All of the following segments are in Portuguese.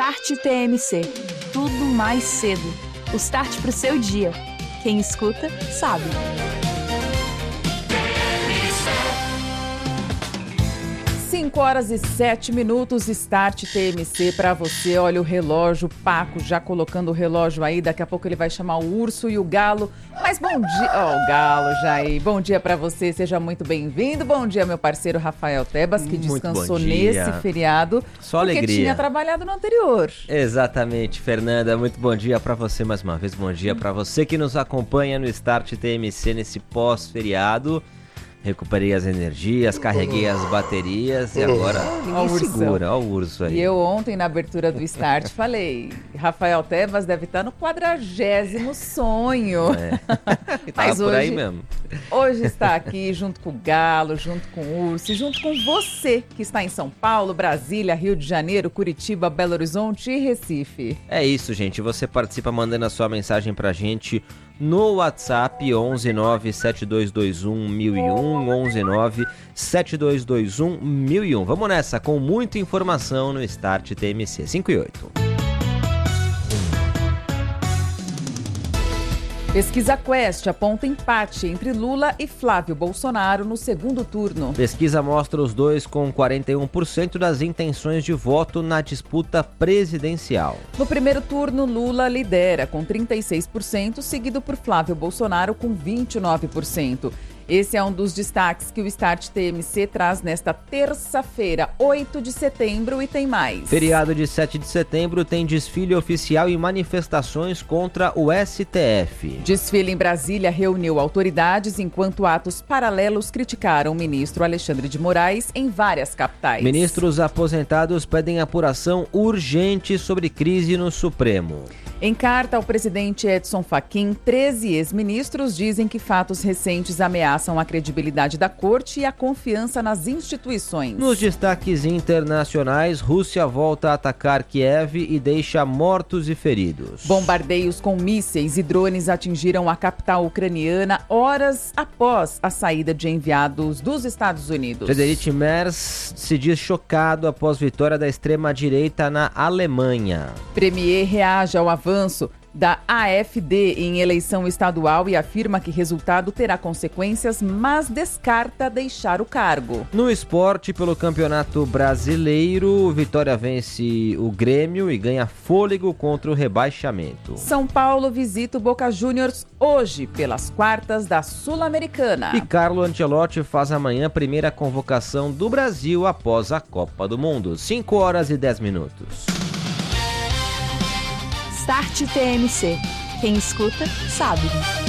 Start TMC. Tudo mais cedo. O start pro seu dia. Quem escuta, sabe. Cinco horas e 7 minutos, Start TMC para você. Olha o relógio, Paco já colocando o relógio aí. Daqui a pouco ele vai chamar o urso e o galo. Mas bom dia, o galo já aí. Bom dia para você, seja muito bem-vindo. Bom dia, meu parceiro Rafael Tebas, que descansou nesse feriado. Só porque alegria. Tinha trabalhado no anterior. Exatamente, Fernanda. Muito bom dia para você mais uma vez. Bom dia para você que nos acompanha no Start TMC nesse pós-feriado. Recuperei as energias, carreguei as baterias e agora ninguém segura. Olha o urso aí. E eu ontem, na abertura do Start, falei, Rafael Tebas deve estar no 40º sonho. Mas hoje, por aí mesmo. Hoje está aqui junto com o Galo, junto com o Urso, junto com você que está em São Paulo, Brasília, Rio de Janeiro, Curitiba, Belo Horizonte e Recife. É isso, gente. Você participa mandando a sua mensagem pra gente no WhatsApp 11972211001, 11972211001. Vamos nessa, com muita informação no Start TMC 5 e 8. Pesquisa Quest aponta empate entre Lula e Flávio Bolsonaro no segundo turno. Pesquisa mostra os dois com 41% das intenções de voto na disputa presidencial. No primeiro turno, Lula lidera com 36%, seguido por Flávio Bolsonaro com 29%. Esse é um dos destaques que o Start TMC traz nesta terça-feira, 8 de setembro, e tem mais. Feriado de 7 de setembro tem desfile oficial e manifestações contra o STF. Desfile em Brasília reuniu autoridades, enquanto atos paralelos criticaram o ministro Alexandre de Moraes em várias capitais. Ministros aposentados pedem apuração urgente sobre crise no Supremo. Em carta ao presidente Edson Fachin, 13 ex-ministros dizem que fatos recentes ameaçam a credibilidade da corte e a confiança nas instituições. Nos destaques internacionais, Rússia volta a atacar Kiev e deixa mortos e feridos. Bombardeios com mísseis e drones atingiram a capital ucraniana horas após a saída de enviados dos Estados Unidos. Friedrich Merz se diz chocado após vitória da extrema-direita na Alemanha. Premier reage ao avanço da AfD em eleição estadual e afirma que resultado terá consequências, mas descarta deixar o cargo. No esporte, pelo Campeonato Brasileiro, Vitória vence o Grêmio e ganha fôlego contra o rebaixamento. São Paulo visita o Boca Juniors hoje, pelas quartas da Sul-Americana. E Carlo Ancelotti faz amanhã a primeira convocação do Brasil após a Copa do Mundo. 5 horas e 10 minutos. Start TMC. Quem escuta, sabe.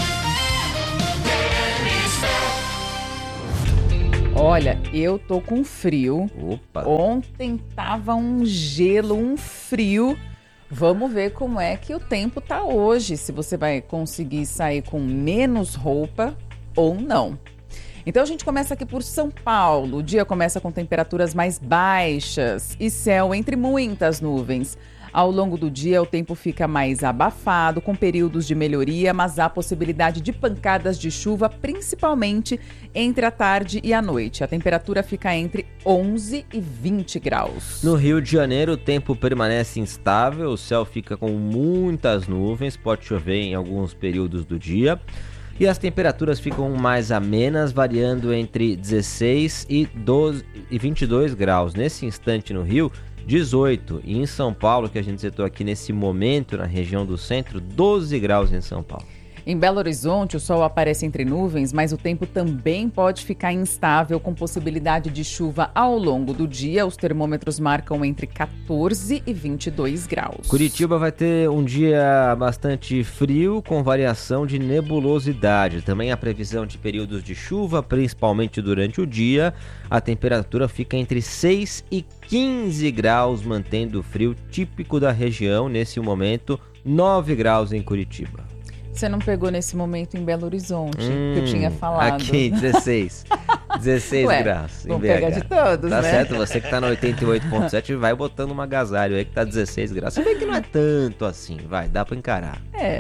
Olha, eu tô com frio. Opa! Ontem tava um gelo, um frio. Vamos ver como é que o tempo tá hoje. Se você vai conseguir sair com menos roupa ou não. Então a gente começa aqui por São Paulo. O dia começa com temperaturas mais baixas e céu entre muitas nuvens. Ao longo do dia, o tempo fica mais abafado, com períodos de melhoria, mas há possibilidade de pancadas de chuva, principalmente entre a tarde e a noite. A temperatura fica entre 11 e 20 graus. No Rio de Janeiro, o tempo permanece instável, o céu fica com muitas nuvens, pode chover em alguns períodos do dia. E as temperaturas ficam mais amenas, variando entre 16 e 22 graus. Nesse instante no Rio, 18. E em São Paulo, que a gente citou aqui nesse momento, na região do centro, 12 graus em São Paulo. Em Belo Horizonte, o sol aparece entre nuvens, mas o tempo também pode ficar instável, com possibilidade de chuva ao longo do dia. Os termômetros marcam entre 14 e 22 graus. Curitiba vai ter um dia bastante frio, com variação de nebulosidade. Também há previsão de períodos de chuva, principalmente durante o dia. A temperatura fica entre 6 e 15 graus, mantendo o frio típico da região. Nesse momento, 9 graus em Curitiba. Você não pegou nesse momento em Belo Horizonte, que eu tinha falado. Aqui, 16. 16 graus. Vamos pegar de todos, tá né? Certo, você que tá no 88.7 vai botando um agasalho aí que tá 16 graus. Você vê que não é tanto assim, vai, dá pra encarar.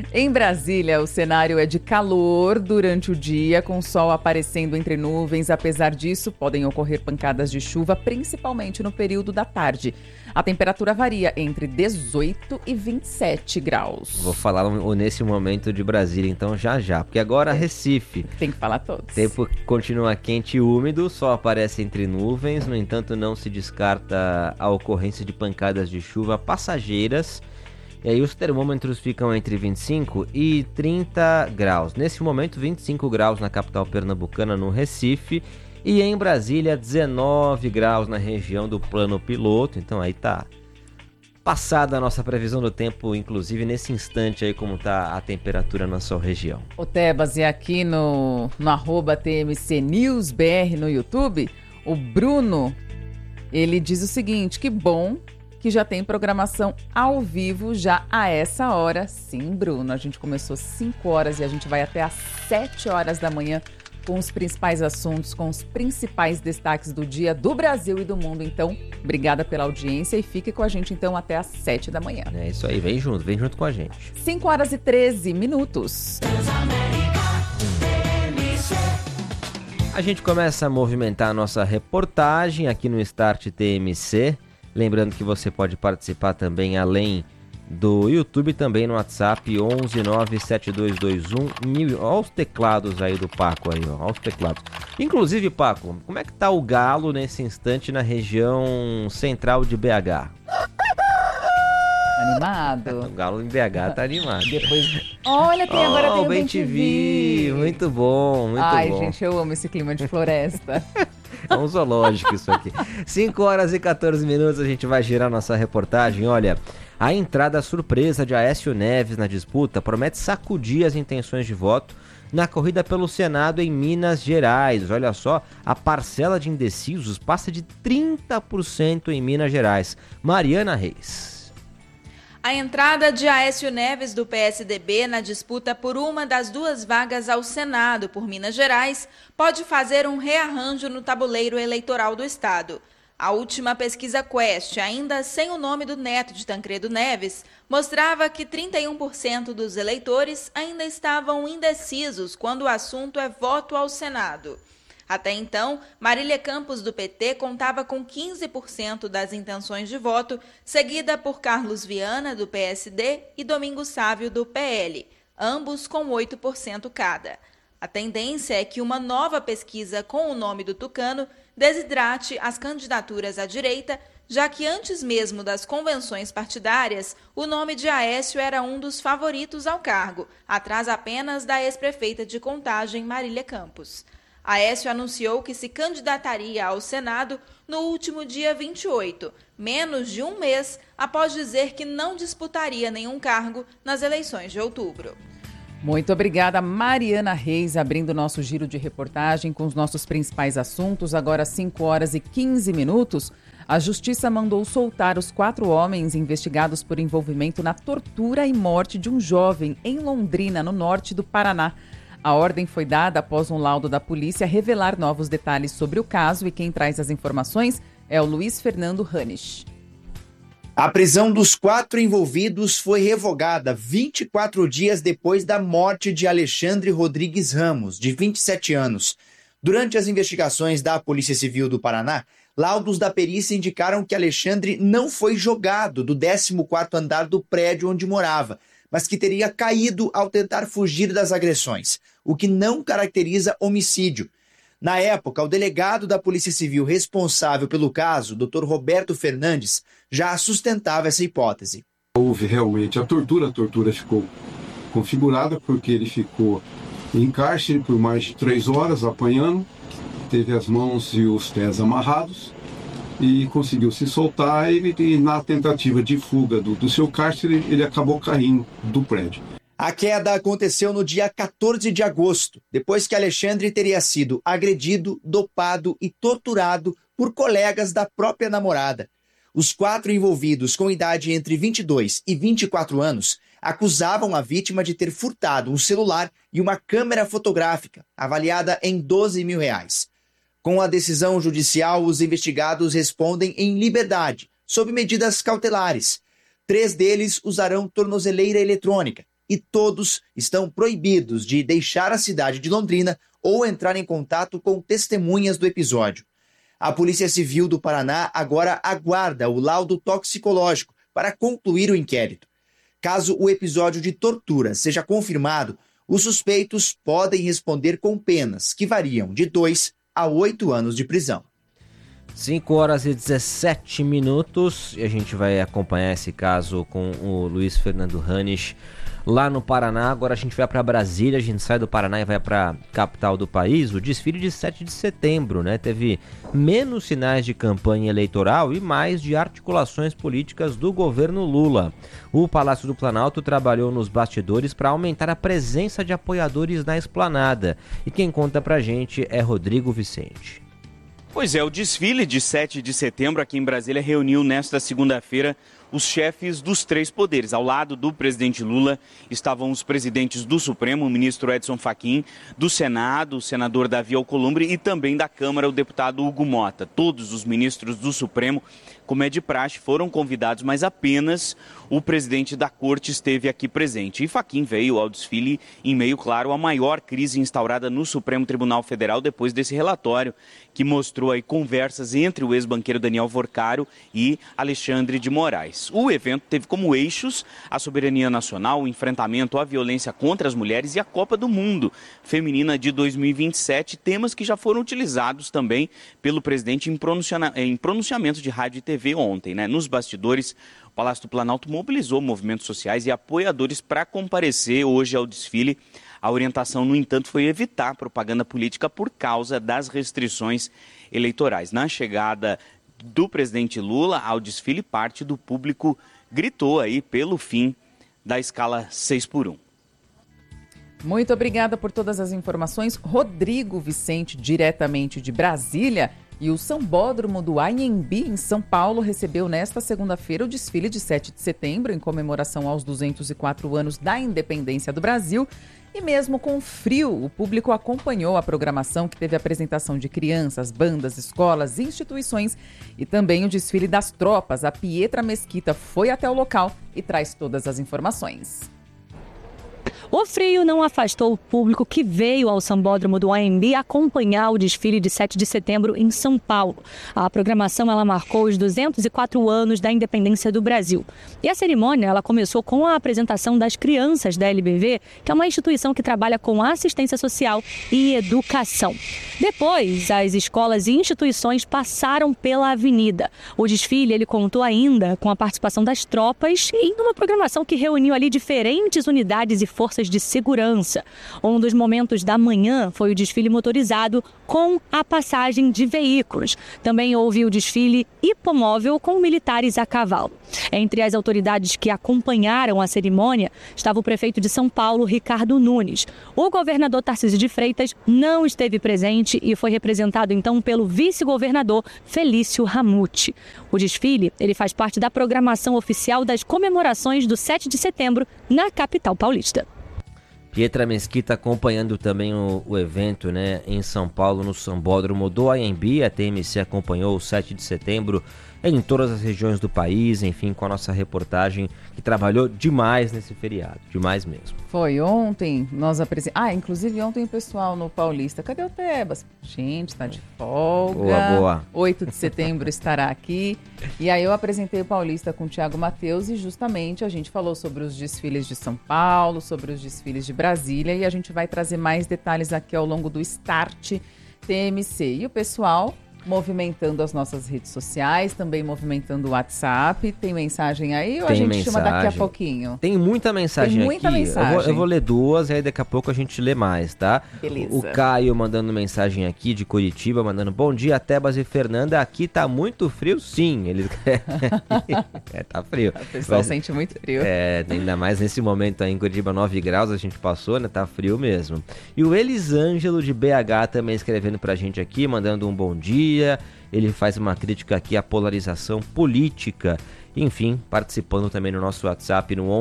Em Brasília, o cenário é de calor durante o dia, com sol aparecendo entre nuvens. Apesar disso, podem ocorrer pancadas de chuva, principalmente no período da tarde. A temperatura varia entre 18 e 27 graus. Vou falar nesse momento de Brasília, então, já. Porque agora Recife. Tem que falar todos. Tempo continua quente e úmido, sol aparece entre nuvens. No entanto, não se descarta a ocorrência de pancadas de chuva passageiras. E aí os termômetros ficam entre 25 e 30 graus. Nesse momento, 25 graus na capital pernambucana, no Recife. E em Brasília, 19 graus na região do Plano Piloto. Então aí tá passada a nossa previsão do tempo, inclusive nesse instante aí como tá a temperatura na sua região. O Tebas, e aqui no @TMC News BR no YouTube, o Bruno, ele diz o seguinte: que bom que já tem programação ao vivo já a essa hora. Sim, Bruno, a gente começou às 5 horas e a gente vai até às 7 horas da manhã com os principais assuntos, com os principais destaques do dia do Brasil e do mundo. Então, obrigada pela audiência e fique com a gente então até às 7 da manhã. É isso aí, vem junto com a gente. 5 horas e 13 minutos. A gente começa a movimentar a nossa reportagem aqui no Start TMC. Lembrando que você pode participar também além do YouTube, também no WhatsApp 11972211000. Olha os teclados aí do Paco aí, ó. Olha os teclados. Inclusive, Paco, como é que tá o galo nesse instante na região central de BH? Animado. O galo em BH tá animado. Depois... Olha, agora tem o BenTV. Muito bom, muito bom. Ai, gente, eu amo esse clima de floresta. É um zoológico isso aqui. 5 horas e 14 minutos, a gente vai girar nossa reportagem. Olha, a entrada surpresa de Aécio Neves na disputa promete sacudir as intenções de voto na corrida pelo Senado em Minas Gerais. Olha só, a parcela de indecisos passa de 30% em Minas Gerais. Mariana Reis. A entrada de Aécio Neves do PSDB na disputa por uma das duas vagas ao Senado por Minas Gerais pode fazer um rearranjo no tabuleiro eleitoral do estado. A última pesquisa Quest, ainda sem o nome do neto de Tancredo Neves, mostrava que 31% dos eleitores ainda estavam indecisos quando o assunto é voto ao Senado. Até então, Marília Campos, do PT, contava com 15% das intenções de voto, seguida por Carlos Viana, do PSD, e Domingos Sávio, do PL, ambos com 8% cada. A tendência é que uma nova pesquisa com o nome do tucano desidrate as candidaturas à direita, já que antes mesmo das convenções partidárias, o nome de Aécio era um dos favoritos ao cargo, atrás apenas da ex-prefeita de Contagem, Marília Campos. Aécio anunciou que se candidataria ao Senado no último dia 28, menos de um mês após dizer que não disputaria nenhum cargo nas eleições de outubro. Muito obrigada, Mariana Reis, abrindo nosso giro de reportagem com os nossos principais assuntos. Agora 5 horas e 15 minutos. A Justiça mandou soltar os 4 homens investigados por envolvimento na tortura e morte de um jovem em Londrina, no norte do Paraná. A ordem foi dada após um laudo da polícia revelar novos detalhes sobre o caso, e quem traz as informações é o Luiz Fernando Ranisch. A prisão dos 4 envolvidos foi revogada 24 dias depois da morte de Alexandre Rodrigues Ramos, de 27 anos. Durante as investigações da Polícia Civil do Paraná, laudos da perícia indicaram que Alexandre não foi jogado do 14º andar do prédio onde morava, mas que teria caído ao tentar fugir das agressões, o que não caracteriza homicídio. Na época, o delegado da Polícia Civil responsável pelo caso, Dr. Roberto Fernandes, já sustentava essa hipótese. Houve realmente a tortura ficou configurada porque ele ficou em cárcere por mais de 3 horas apanhando, teve as mãos e os pés amarrados e conseguiu se soltar e na tentativa de fuga do seu cárcere ele acabou caindo do prédio. A queda aconteceu no dia 14 de agosto, depois que Alexandre teria sido agredido, dopado e torturado por colegas da própria namorada. Os 4 envolvidos, com idade entre 22 e 24 anos, acusavam a vítima de ter furtado um celular e uma câmera fotográfica, avaliada em R$12 mil. Com a decisão judicial, os investigados respondem em liberdade, sob medidas cautelares. 3 deles usarão tornozeleira eletrônica e todos estão proibidos de deixar a cidade de Londrina ou entrar em contato com testemunhas do episódio. A Polícia Civil do Paraná agora aguarda o laudo toxicológico para concluir o inquérito. Caso o episódio de tortura seja confirmado, os suspeitos podem responder com penas que variam de 2 a 8 anos de prisão. 5 horas e 17 minutos e a gente vai acompanhar esse caso com o Luiz Fernando Ranisch lá no Paraná. Agora a gente vai para Brasília, a gente sai do Paraná e vai para a capital do país. O desfile de 7 de setembro, né? Teve menos sinais de campanha eleitoral e mais de articulações políticas do governo Lula. O Palácio do Planalto trabalhou nos bastidores para aumentar a presença de apoiadores na esplanada. E quem conta pra gente é Rodrigo Vicente. Pois é, o desfile de 7 de setembro aqui em Brasília reuniu nesta segunda-feira os chefes dos 3 poderes. Ao lado do presidente Lula estavam os presidentes do Supremo, o ministro Edson Fachin, do Senado, o senador Davi Alcolumbre e também da Câmara, o deputado Hugo Mota. Todos os ministros do Supremo, como é de praxe, foram convidados, mas apenas o presidente da Corte esteve aqui presente. E Fachin veio ao desfile em meio, claro, à maior crise instaurada no Supremo Tribunal Federal depois desse relatório que mostrou aí conversas entre o ex-banqueiro Daniel Vorcaro e Alexandre de Moraes. O evento teve como eixos a soberania nacional, o enfrentamento à violência contra as mulheres e a Copa do Mundo Feminina de 2027, temas que já foram utilizados também pelo presidente em pronunciamento de rádio e TV ontem, né? Nos bastidores, o Palácio do Planalto mobilizou movimentos sociais e apoiadores para comparecer hoje ao desfile. A orientação, no entanto, foi evitar propaganda política por causa das restrições eleitorais. Na chegada do presidente Lula ao desfile, parte do público gritou aí pelo fim da escala 6x1. Muito obrigada por todas as informações. Rodrigo Vicente, diretamente de Brasília. E o Sambódromo do Anhembi, em São Paulo, recebeu nesta segunda-feira o desfile de 7 de setembro, em comemoração aos 204 anos da independência do Brasil. E mesmo com frio, o público acompanhou a programação, que teve apresentação de crianças, bandas, escolas, instituições e também o desfile das tropas. A Pietra Mesquita foi até o local e traz todas as informações. O frio não afastou o público que veio ao Sambódromo do AMB acompanhar o desfile de 7 de setembro em São Paulo. A programação ela marcou os 204 anos da independência do Brasil. E a cerimônia ela começou com a apresentação das crianças da LBV, que é uma instituição que trabalha com assistência social e educação. Depois, as escolas e instituições passaram pela avenida. O desfile ele contou ainda com a participação das tropas em uma programação que reuniu ali diferentes unidades e forças de segurança. Um dos momentos da manhã foi o desfile motorizado com a passagem de veículos. Também houve o desfile hipomóvel com militares a cavalo. Entre as autoridades que acompanharam a cerimônia estava o prefeito de São Paulo, Ricardo Nunes. O governador Tarcísio de Freitas não esteve presente e foi representado então pelo vice-governador Felício Ramute. O desfile ele faz parte da programação oficial das comemorações do 7 de setembro na capital paulista. Pietra Mesquita acompanhando também o evento, né, em São Paulo, no Sambódromo do AMB. A TMC acompanhou o 7 de setembro em todas as regiões do país, enfim, com a nossa reportagem que trabalhou demais nesse feriado, demais mesmo. Foi ontem, nós apresentamos... inclusive ontem o pessoal no Paulista, cadê o Tebas? Gente, tá de folga. Boa. 8 de setembro estará aqui. E aí eu apresentei o Paulista com o Thiago Matheus e justamente a gente falou sobre os desfiles de São Paulo, sobre os desfiles de Brasília e a gente vai trazer mais detalhes aqui ao longo do Start TMC. E o pessoal movimentando as nossas redes sociais, também movimentando o WhatsApp. Tem mensagem aí ou a gente chama daqui a pouquinho? Tem muita mensagem Tem muita aqui. Mensagem. Eu vou ler duas e aí daqui a pouco a gente lê mais, tá? Beleza. O Caio mandando mensagem aqui de Curitiba, mandando bom dia, Tebas e Fernanda. Aqui tá muito frio, sim. Ele... tá frio. O pessoal sente muito frio. Ainda mais nesse momento aí em Curitiba, 9 graus a gente passou, né? Tá frio mesmo. E o Elisângelo de BH também escrevendo pra gente aqui, mandando um bom dia. Ele faz uma crítica aqui à polarização política. Enfim, participando também no nosso WhatsApp no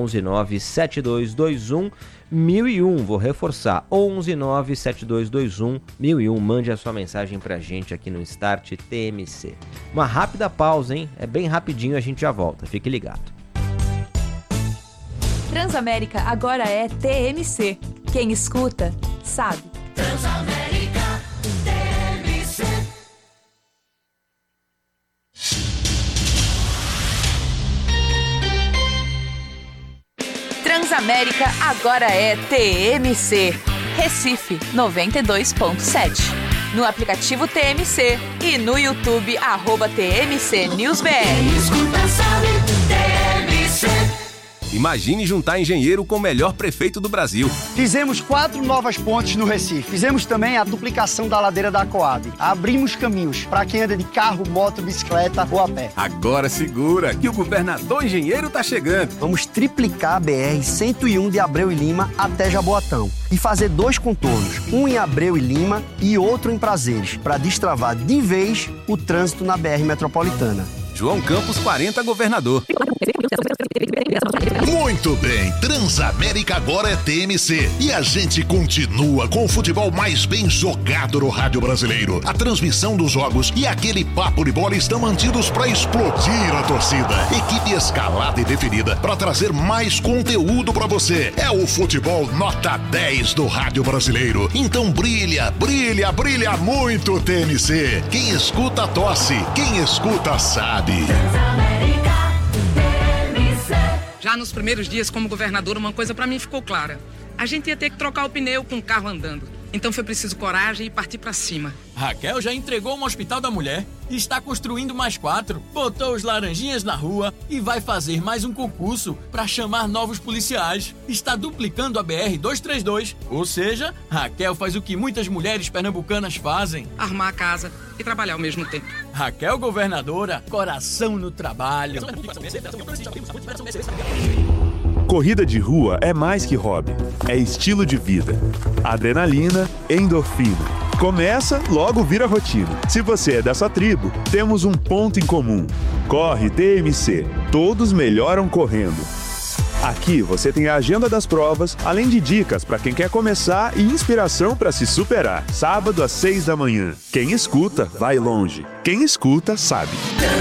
11972211001. Vou reforçar, 11972211001. Mande a sua mensagem pra gente aqui no Start TMC. Uma rápida pausa, hein? É bem rapidinho, a gente já volta. Fique ligado. Transamérica agora é TMC. Quem escuta, sabe. Transamérica TMC. Transamérica agora é TMC. Recife 92.7. No aplicativo TMC e no YouTube @TMC NewsBR. Quem escuta sabe, TMC. Imagine juntar engenheiro com o melhor prefeito do Brasil. Fizemos 4 novas pontes no Recife. Fizemos também a duplicação da ladeira da Coab. Abrimos caminhos para quem anda de carro, moto, bicicleta ou a pé. Agora segura que o governador engenheiro tá chegando. Vamos triplicar a BR-101 de Abreu e Lima até Jaboatão. E fazer 2 contornos, um em Abreu e Lima e outro em Prazeres, para destravar de vez o trânsito na BR metropolitana. João Campos 40, governador. Muito bem, Transamérica agora é TMC e a gente continua com o futebol mais bem jogado no rádio brasileiro. A transmissão dos jogos e aquele papo de bola estão mantidos para explodir a torcida. Equipe escalada e definida para trazer mais conteúdo para você. É o futebol nota 10 do rádio brasileiro. Então brilha, brilha, brilha muito TMC. Quem escuta tosse, quem escuta sabe. Já nos primeiros dias como governador, uma coisa para mim ficou clara. A gente ia ter que trocar o pneu com o carro andando. Então foi preciso coragem e partir para cima. Raquel já entregou um hospital da mulher e está construindo mais 4, botou os laranjinhas na rua e vai fazer mais um concurso para chamar novos policiais. Está duplicando a BR-232, ou seja, Raquel faz o que muitas mulheres pernambucanas fazem. Arrumar a casa e trabalhar ao mesmo tempo. Raquel governadora, coração no trabalho. Corrida de rua é mais que hobby, é estilo de vida. Adrenalina, endorfina. Começa, logo vira rotina. Se você é dessa tribo, temos um ponto em comum. Corre TMC. Todos melhoram correndo. Aqui você tem a agenda das provas, além de dicas para quem quer começar e inspiração para se superar. Sábado às 6 da manhã. Quem escuta, vai longe. Quem escuta, sabe.